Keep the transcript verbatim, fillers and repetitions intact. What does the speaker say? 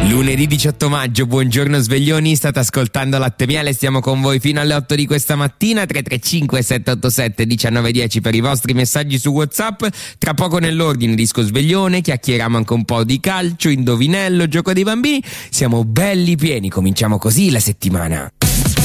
Lunedì diciotto maggio, buongiorno sveglioni, state ascoltando Latte Miele, stiamo con voi fino alle otto di questa mattina. Tre tre cinque sette otto sette uno nove uno zero per i vostri messaggi su WhatsApp. Tra poco nell'ordine disco sveglione, chiacchieriamo anche un po' di calcio, indovinello, gioco dei bambini. Siamo belli pieni, cominciamo così la settimana.